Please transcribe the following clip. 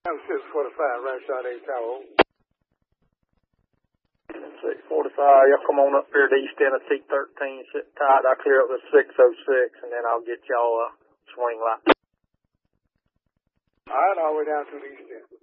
I'm 645, right shot 8 Tower. 645, y'all come on up here to East Tennessee 13, sit tight. I'll clear up the 606, and then I'll get y'all a swing light. All right, all the way down to the East End.